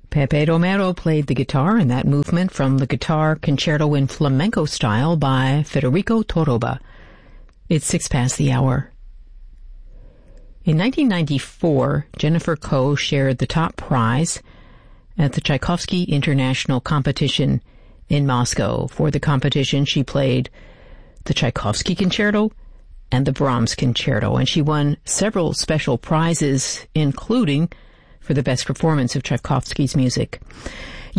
Pepe Romero played the guitar in that movement from the Guitar Concerto in Flamenco Style by Federico Toroba. It's 6 past the hour. In 1994, Jennifer Koh shared the top prize at the Tchaikovsky International Competition in Moscow. For the competition, she played the Tchaikovsky Concerto and the Brahms Concerto, and she won several special prizes, including for the best performance of Tchaikovsky's music.